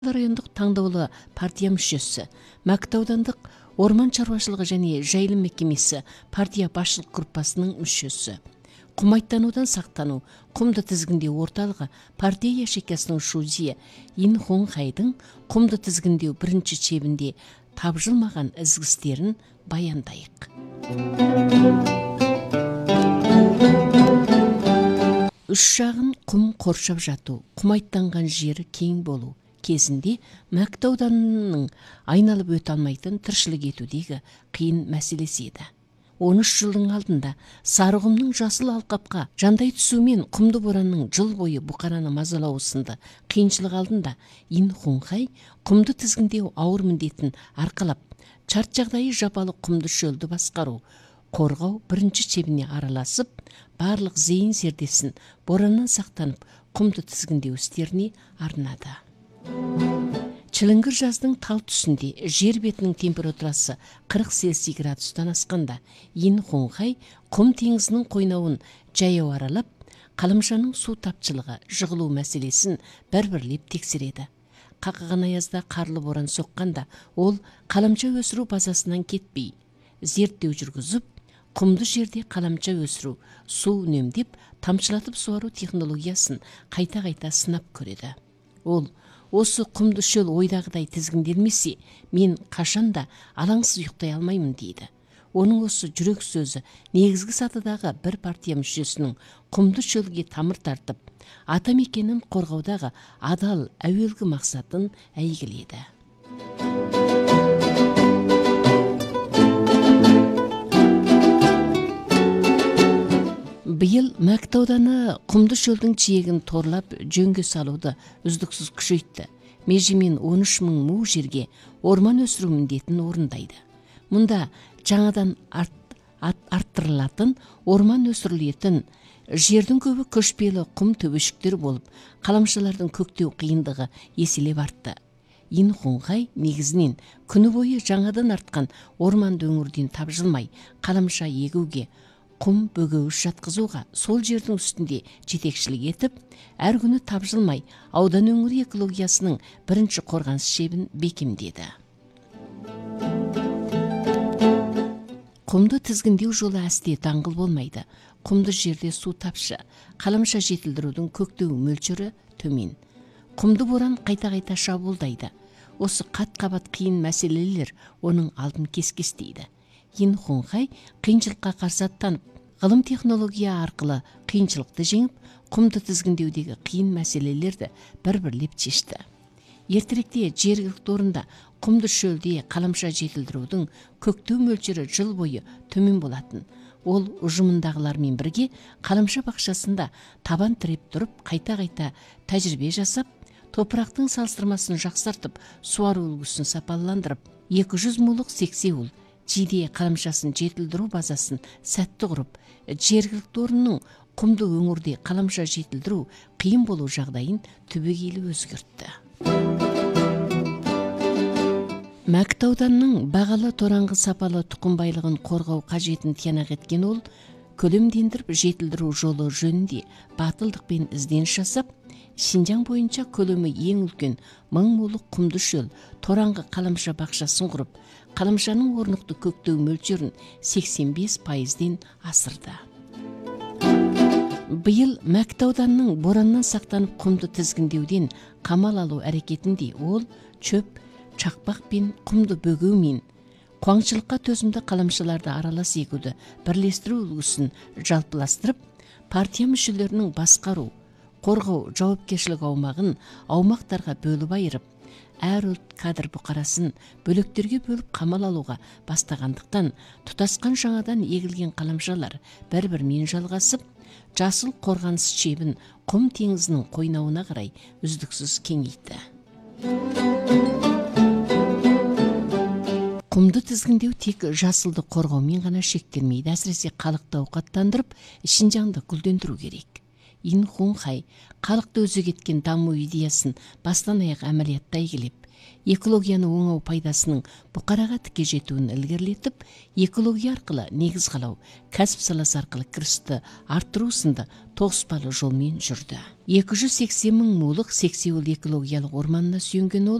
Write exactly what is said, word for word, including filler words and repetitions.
райондық таңдаулы партия мүшесі, Мәкіт аудандық орман шаруашылығы және жайылым мекемесі партия басшылық группасының мүшесі, құмайттанудан сақтану, құмды тізгіндеу орталығы партия ячейкасының шузия Ин Хун Хайдың құмды тізгіндеу бірінші чебінде табжылмаған ізгі істерін баяндайық. Үш жағын құм қоршап жату, құмайттанған жері кең болу кезінде Мәкіт ауданының айналып өте алмайтын тіршілік етудегі қиын мәселесі еді. он үш жылдың алдында Сарығұмның жасыл алқапқа жандай түсумен құмды боранның жыл бойы бұқараны мазалауы сынды қиыншылық алдында Ин Хун Хай құмды тізгіндеу ауыр міндетін арқалап, шарт жағдайы жапалы құмды шөлді басқару, қорғау бірінші чебіне араласып, барлық зейін зердесін бораннан сақтанып, құмды тізгіндеу істеріне арнады. Чілінгір жаздың тал түсінде жер бетінің температурасы қырық Цельсий градустан асқанда Ин Хун Хай құм теңізінің қойнауын жаяу аралап, қаламшаның су тапшылығы, жығылу мәселесін бір-бірлеп тексереді. Қақаған аязда қарлы боран соққанда ол қаламша өсіру базасынан кетпей, зерттеу жүргізіп, құмды жерде қаламша өсіру, су үнемдеп, тамшылатып суару технологиясын қайта-қайта сынап көреді. Ол осы құмды шөл ойдағыдай тізгінделмесе, мен қашанда алаңсыз ұйықтай алмаймын дейді. Оның осы жүрек сөзі негізгі сатыдағы бір партия мүшесінің құмды шөлге тамыр тартып, ата мекенін қорғаудағы адал әуелгі мақсатын әйгіледі. Биыл Мәкіт ауданы құмды шөлдің жиегін торлап жөнге салуды үздіксіз күшейтті. Межемен он үш мың му жерге орман өсіру міндетін орындайды. Мұнда жаңадан арт, арт, арттырылатын орман өсірілетін жердің көбі көшпелі құм төбешіктер болып, қаламшалардың көктеу қиындығы еселеп артты. Ин Хун Хай негізінен күні бойы жаңадан артқан орманды өңірден табжылмай, қаламша егуге, құм бөгеуіш жатқызуға сол жердің үстінде жетекшілік етіп, әр күні табжылмай аудан өңірі экологиясының бірінші қорғаныс шебін бекемдеді. Құмды тізгіндеу жолы әсте даңғыл болмайды. Құмды жерде су тапшы, қаламша жетілдірудің көктеу мөлшері төмен. Құмды боран қайта-қайта шабуылдайды. Осы қат-қабат қиын мәселелер оның алдын кес-кестейді. Ин Хун Хай қиыншылыққа қарсы аттанып, ғылым технология арқылы қиыншылықты жеңіп, құмды тізгіндеудегі қиын мәселелерді бір-бірлеп шешті. Ертеректе жергілікті орында құмды шөлде қаламша жетілдірудің көктеу мөлшері жыл бойы төмен болатын. Ол ұжымындағылармен бірге қаламша бақшасында табан тіреп тұрып, қайта-қайта тәжірибе жасап, топырақтың салыстырмасын жақсартып, суару үлгісін сапаландырып, екі жүз мулық сексеуіл жиде қаламшасын жетілдіру базасын сәтті құрып, жергілікті орынның құмды өңірде қаламша жетілдіру қиын болу жағдайын түбегейлі өзгертті. Мәкіт ауданының бағалы тораңғы сапалы тұқым байлығын қорғау қажетін тиянақ еткен ол, көлемдендіріп жетілдіру жолы жөнінде батылдықпен ізденіс жасап, Шинжаң бойынша көлемі ең үлкен мың мулық құмды шөл тораңғы қаламша бақшасын құрып, қаламшаның орнықты көктеу мөлшерін сексен бес пайызден асырды. Биыл Мәкіт ауданының бораннан сақтанып құмды тізгіндеуден қамал алу әрекетінде ол чөп, чақпақ пен құмды бөгеумен қуаңшылыққа төзімді қаламшыларды аралас егуді бірлестіру үлгісін жалпыластырып, партия мүшелерінің басқару, қорғау жауапкершілік аумағын аумақтарға бөліп айырып, әр ұлт кадр бұқарасын бөліктерге бөліп қамал алуға бастағандықтан, тұтасқан жаңадан егілген қаламшалар бір-бірімен жалғасып, жасыл қорғаныс шебін құм теңізінің қойнауына қарай үздіксіз кеңейді. Құмды тізгіндеу тек жасылды қорғаумен ғана шектелмейді, әсіресе халықты ауқаттандырып, Шинжаңды гүлдендіру керек. Ин Хун Хай халыкты өзі кеткен дамуу идеясын бастан аяк амалияттай келип, экологияны оңоо пайдасының букарага тике жетүүнү илгерилетип, экология аркылуу негиз калау, касып саласы аркылуу киришти арттыруу сынды тогуспалуу жол менен жүрдү. эки жүз сексен миң муулук Сексеуул экологиялык орманына сүйөнгөн ол